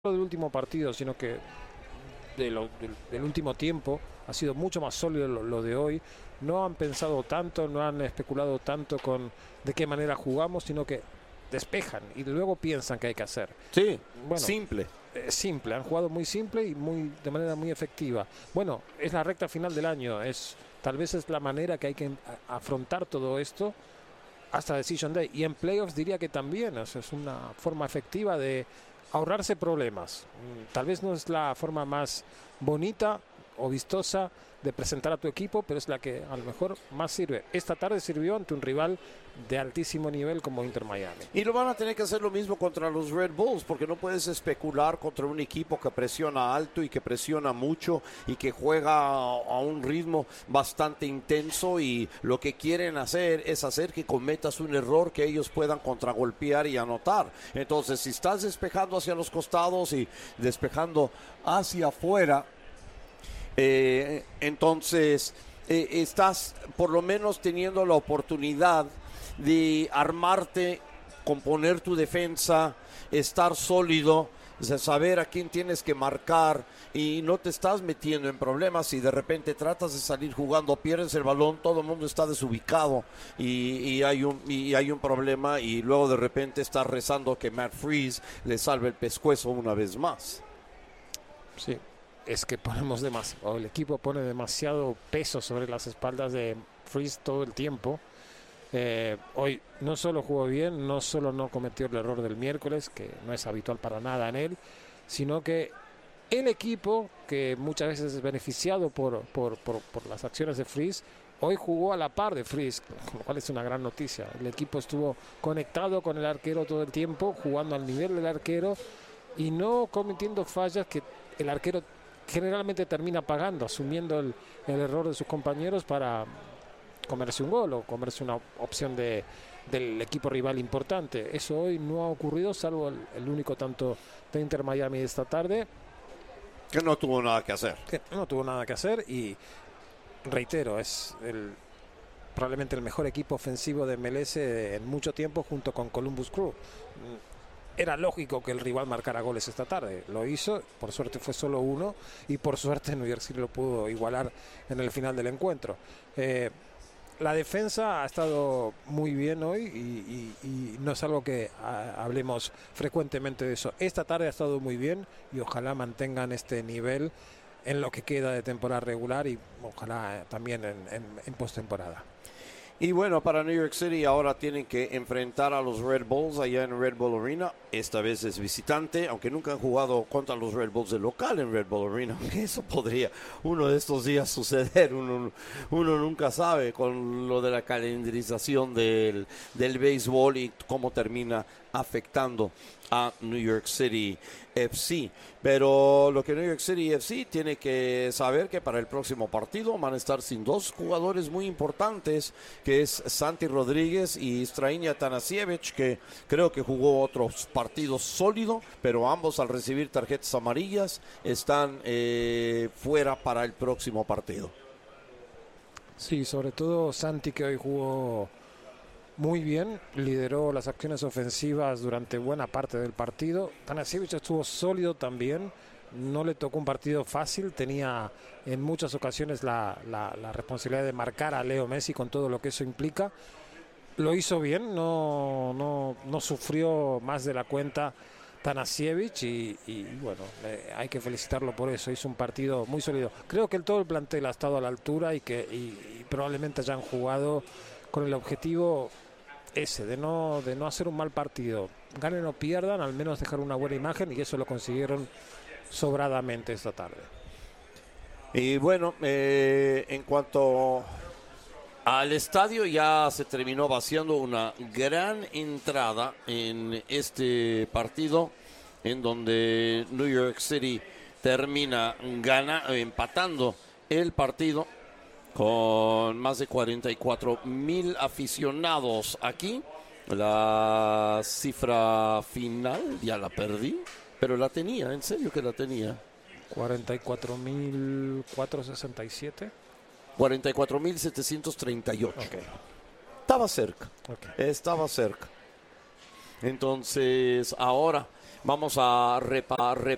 del último partido, sino que del último tiempo ha sido mucho más sólido lo de hoy. No han pensado tanto, no han especulado tanto con de qué manera jugamos, sino que despejan y luego piensan qué hay que hacer. Sí, bueno, simple. Simple, han jugado muy simple y de manera muy efectiva. Bueno, es la recta final del año, tal vez es la manera que hay que afrontar todo esto hasta Decision Day. Y en playoffs diría que también es una forma efectiva de ahorrarse problemas. Tal vez no es la forma más bonita o vistosa de presentar a tu equipo, pero es la que a lo mejor más sirve. Esta tarde sirvió ante un rival de altísimo nivel como Inter Miami. Y lo van a tener que hacer lo mismo contra los Red Bulls, porque no puedes especular contra un equipo que presiona alto y que presiona mucho y que juega a un ritmo bastante intenso, y lo que quieren hacer es hacer que cometas un error que ellos puedan contragolpear y anotar. Entonces, si estás despejando hacia los costados y despejando hacia afuera, entonces estás por lo menos teniendo la oportunidad de armarte, componer tu defensa, estar sólido, saber a quién tienes que marcar, y no te estás metiendo en problemas. Y de repente tratas de salir jugando, pierdes el balón, todo el mundo está desubicado y hay un problema, y luego de repente estás rezando que Matt Freese le salve el pescuezo una vez más. Sí. Es que el equipo pone demasiado peso sobre las espaldas de Freese todo el tiempo. Hoy no solo jugó bien, no solo no cometió el error del miércoles, que no es habitual para nada en él, sino que el equipo, que muchas veces es beneficiado por las acciones de Freese, hoy jugó a la par de Freese, lo cual es una gran noticia. El equipo estuvo conectado con el arquero todo el tiempo, jugando al nivel del arquero y no cometiendo fallas que el arquero generalmente termina pagando, asumiendo el error de sus compañeros para comerse un gol o comerse una opción del equipo rival importante. Eso hoy no ha ocurrido, salvo el único tanto de Inter Miami de esta tarde, que no tuvo nada que hacer. Y reitero, es probablemente el mejor equipo ofensivo de MLS en mucho tiempo, junto con Columbus Crew. Era lógico que el rival marcara goles esta tarde. Lo hizo, por suerte fue solo uno, y por suerte New York City lo pudo igualar en el final del encuentro. La defensa ha estado muy bien hoy y no es algo que hablemos frecuentemente de eso. Esta tarde ha estado muy bien y ojalá mantengan este nivel en lo que queda de temporada regular y ojalá también en postemporada. Y bueno, para New York City ahora tienen que enfrentar a los Red Bulls allá en Red Bull Arena. Esta vez es visitante, aunque nunca han jugado contra los Red Bulls de local en Red Bull Arena. Eso podría uno de estos días suceder. Uno nunca sabe con lo de la calendarización del béisbol y cómo termina afectando a New York City FC. Pero lo que New York City FC tiene que saber, que para el próximo partido van a estar sin dos jugadores muy importantes, que es Santi Rodríguez y Strahinja Atanasievich, que creo que jugó otros partidos sólido, pero ambos, al recibir tarjetas amarillas, están fuera para el próximo partido. Sí, sobre todo Santi, que hoy jugó muy bien, lideró las acciones ofensivas durante buena parte del partido. Atanasievich estuvo sólido también, no le tocó un partido fácil, tenía en muchas ocasiones la responsabilidad de marcar a Leo Messi con todo lo que eso implica. Lo hizo bien, no sufrió más de la cuenta Atanasievich y bueno, hay que felicitarlo por eso. Hizo un partido muy sólido. Creo que todo el plantel ha estado a la altura y probablemente hayan jugado con el objetivo ese, de no hacer un mal partido. Ganen o pierdan, al menos dejar una buena imagen, y eso lo consiguieron sobradamente esta tarde. Y bueno, en cuanto al estadio, ya se terminó vaciando una gran entrada en este partido, en donde New York City termina empatando el partido con más de 44,000 aficionados aquí. La cifra final ya la perdí, pero la tenía, en serio que la tenía. 44.467. 44,738. Okay. Estaba cerca. Okay. Estaba cerca. Entonces, ahora vamos a reparar